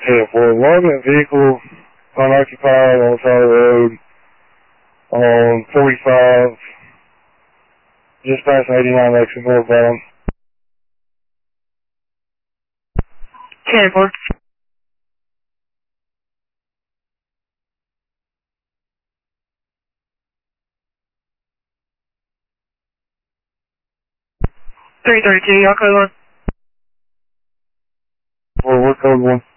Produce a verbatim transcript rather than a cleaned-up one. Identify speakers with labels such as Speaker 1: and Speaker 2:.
Speaker 1: ten four, logging a vehicle unoccupied on the side of the road on forty-five, just past eighty-nine exit northbound.
Speaker 2: ten four. three thirty-two, y'all code one.
Speaker 1: Well, what code one?